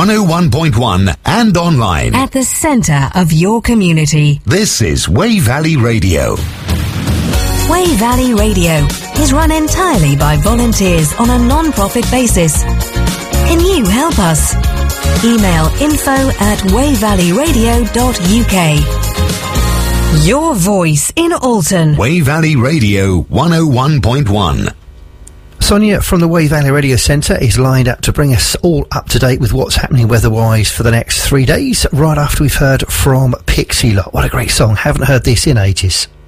101.1 and online. At the centre of your community. This is Wey Valley Radio. Wey Valley Radio is run entirely by volunteers on a non-profit basis. Can you help us? Email info@wayvalleyradio.uk. Your voice in Alton. Wey Valley Radio 101.1. Sonia from the Wey Valley Radio Centre is lined up to bring us all up to date with what's happening weather-wise for the next 3 days, right after we've heard from Pixie Lott. What a great song. Haven't heard this in ages.